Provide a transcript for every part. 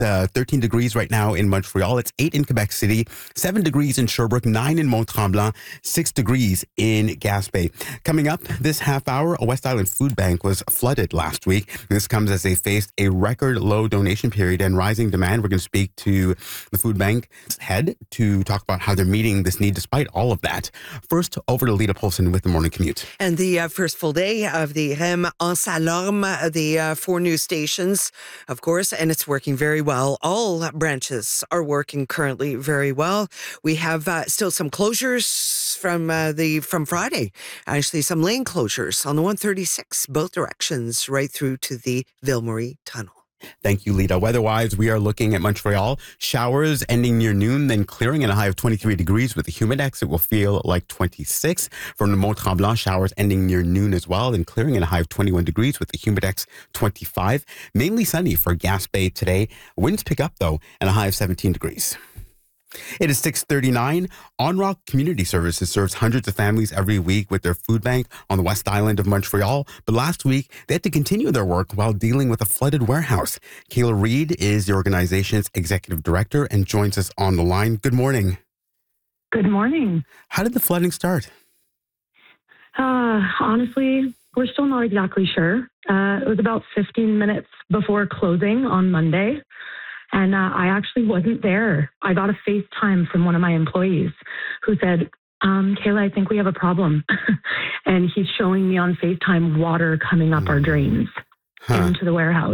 13 degrees right now in Montreal. It's 8 in Quebec City, 7 degrees in Sherbrooke, 9 in Mont-Tremblant, 6 degrees in Gaspé. Coming up this half hour, a West Island food bank was flooded last week. This comes as they faced a record low donation period and rising demand. We're going to speak to the food bank's head to talk about how they're meeting this need despite all of that. First, over to Lita Polson with the Morning Commute. And the first full day of the REM en Salorme, the 4 news stations, of course, and it's working very well. All branches are working currently very well. We have still some closures from Friday. Actually, some lane closures on the 136, both directions, right through to the Ville-Marie Tunnel. Thank you, Lita. Weather-wise, we are looking at Montreal. Showers ending near noon, then clearing at a high of 23 degrees. With the humidex, it will feel like 26. From the Mont-Tremblant, showers ending near noon as well, then clearing at a high of 21 degrees. With the humidex, 25. Mainly sunny for Gaspé today. Winds pick up, though, at a high of 17 degrees. It is 6:39. On Rock Community Services serves hundreds of families every week with their food bank on the West Island of Montreal. But last week, they had to continue their work while dealing with a flooded warehouse. Kayla Reed is the organization's executive director and joins us on the line. Good morning. Good morning. How did the flooding start? Honestly, we're still not exactly sure. It was about 15 minutes before closing on Monday. And I actually wasn't there. I got a FaceTime from one of my employees who said, Kayla, I think we have a problem. And he's showing me on FaceTime water coming up our drains into the warehouse.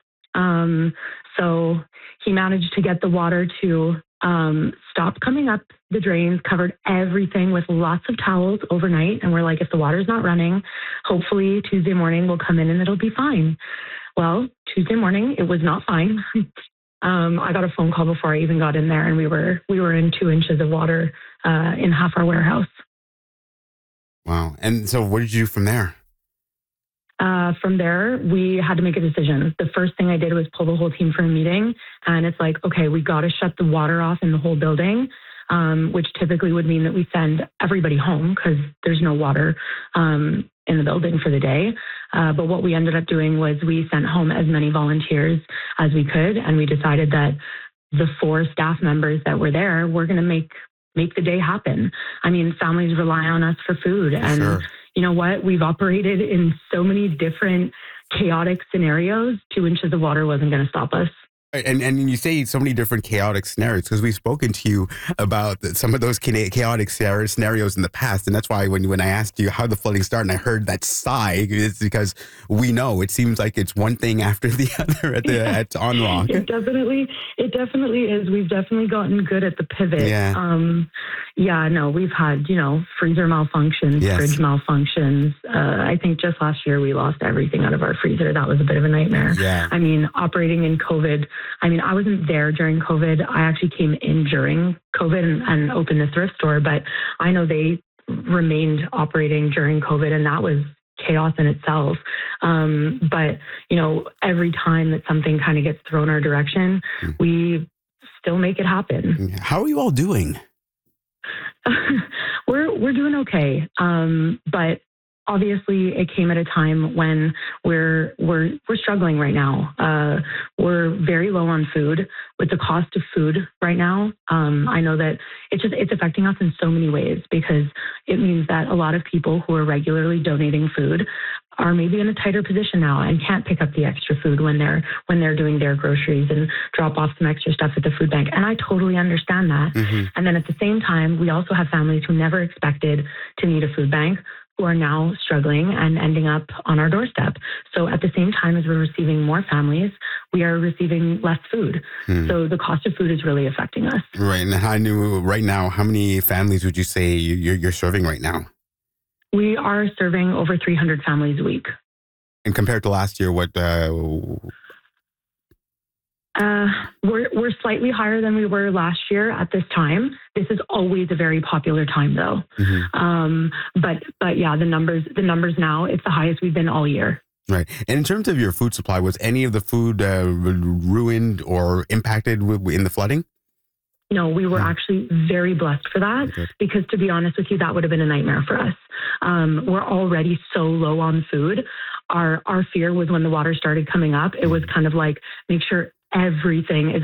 So he managed to get the water to stop coming up the drains, covered everything with lots of towels overnight. And we're like, if the water's not running, hopefully Tuesday morning we'll come in and it'll be fine. Well, Tuesday morning, it was not fine. I got a phone call before I even got in there, and we were in 2 inches of water in half our warehouse. Wow. And so what did you do from there? From there, we had to make a decision. The first thing I did was pull the whole team for a meeting, and it's like, okay, we got to shut the water off in the whole building, which typically would mean that we send everybody home because there's no water in the building for the day. But what we ended up doing was we sent home as many volunteers as we could, and we decided that the 4 staff members that were there were going to make the day happen. I mean, families rely on us for food, and Sure. You know what? We've operated in so many different chaotic scenarios. 2 inches of water wasn't going to stop us. And you say so many different chaotic scenarios because we've spoken to you about some of those chaotic scenarios in the past. And that's why when I asked you how the flooding started and I heard that sigh, it's because we know it seems like it's one thing after the other at On Rock. It definitely is. We've definitely gotten good at the pivot. Yeah. No, we've had, freezer malfunctions, Yes. fridge malfunctions. I think just last year we lost everything out of our freezer. That was a bit of a nightmare. Yeah. I mean, operating in COVID, I wasn't there during COVID. I actually came in during COVID and opened the thrift store, but I know they remained operating during COVID, and that was chaos in itself. But, every time that something kind of gets thrown our direction, we still make it happen. How are you all doing? We're doing okay. But obviously it came at a time when we're struggling right now. We're very low on food. With the cost of food right now, I know that it's affecting us in so many ways, because it means that a lot of people who are regularly donating food are maybe in a tighter position now and can't pick up the extra food when they're doing their groceries and drop off some extra stuff at the food bank. And I totally understand that. Mm-hmm. And then at the same time, we also have families who never expected to need a food bank, who are now struggling and ending up on our doorstep. So at the same time as we're receiving more families, we are receiving less food. So the cost of food is really affecting us. Right. And right now, how many families would you say you're serving right now? We are serving over 300 families a week. And compared to last year, what? We're slightly higher than we were last year at this time. This is always a very popular time, though. Mm-hmm. But yeah, the numbers now, it's the highest we've been all year. Right. And in terms of your food supply, was any of the food ruined or impacted in the flooding? No, we were actually very blessed for that, because to be honest with you, that would have been a nightmare for us. We're already so low on food. Our fear was when the water started coming up, it was kind of like, make sure everything is